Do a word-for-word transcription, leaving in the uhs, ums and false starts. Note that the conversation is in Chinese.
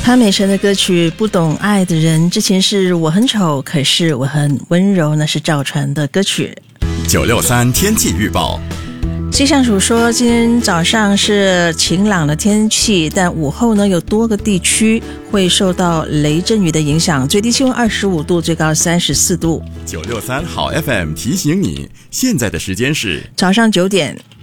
潘美辰的歌曲《不懂爱的人》，之前是我很丑，可是我很温柔，那是赵传的歌曲。 九六三天气预报。 气象署说，今天早上是晴朗的天气，但午后呢有多个地区会受到雷阵雨的影响，最低气温二十五度，最高三十四度。 九六三好 F M 提醒你，现在的时间是早上九点。